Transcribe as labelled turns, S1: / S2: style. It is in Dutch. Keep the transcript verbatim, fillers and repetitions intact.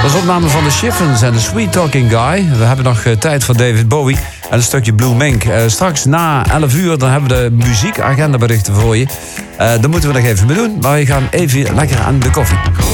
S1: Dat is opname van de Chiffons en de Sweet Talking Guy. We hebben nog uh, tijd voor David Bowie en een stukje Blue Mink. Uh, straks na elf uur dan hebben we de muziekagendaberichten voor je. Uh, dat moeten we nog even bedoen, maar we gaan even lekker aan de koffie.